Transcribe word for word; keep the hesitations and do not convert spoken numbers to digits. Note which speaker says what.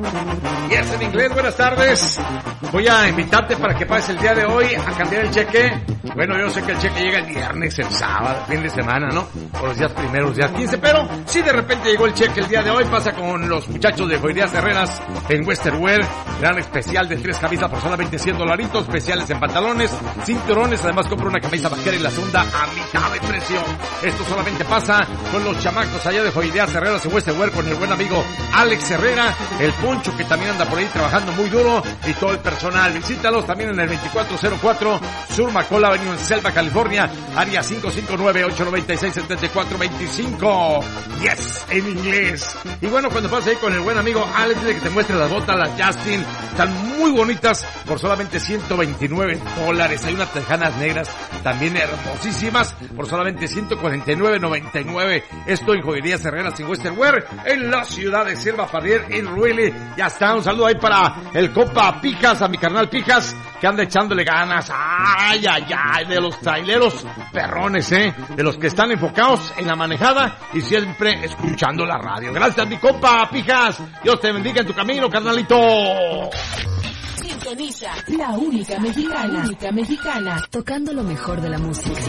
Speaker 1: Yes, en inglés, buenas tardes. Voy a invitarte para que pases el día de hoy a cambiar el cheque. Bueno, yo sé que el cheque llega el viernes, el sábado, fin de semana, ¿no? Por los días primeros, días quince, pero si de repente llegó el cheque el día de hoy, pasa con los muchachos de Joyerías Herreras en Western Wear. Gran especial de tres camisas por solamente cien dolaritos, especiales en pantalones, cinturones, además compra una camisa vaquera y la segunda a mitad de precio. Esto solamente pasa con los chamacos allá de Joyerías Herreras en Western Wear, con el buen amigo Alex Herrera, el Poncho que también anda por ahí trabajando muy duro y todo el personal. Visítalos también en el veinticuatro cero cuatro Sur Macola Avenue en Selva, California, área cinco cinco nueve, ocho nueve seis, siete cuatro dos cinco. Yes, en inglés. Y bueno, cuando pases ahí con el buen amigo Alex, de que te muestre las botas, las Justin, están muy bonitas por solamente ciento veintinueve dólares. Hay unas tejanas negras también hermosísimas por solamente ciento cuarenta y nueve noventa y nueve. Esto en Joyerías Herreras en Western Wear, en la ciudad de Selva Farrier, en Ruile. Ya está, un saludo ahí para el compa Pijas, a mi carnal Pijas, que anda echándole ganas. Ay, ay, ay, de los traileros perrones, eh, de los que están enfocados en la manejada y siempre escuchando la radio. Gracias, mi compa Pijas. Dios te bendiga en tu camino, carnalito.
Speaker 2: Sintoniza la única mexicana, única mexicana, tocando lo mejor de la música.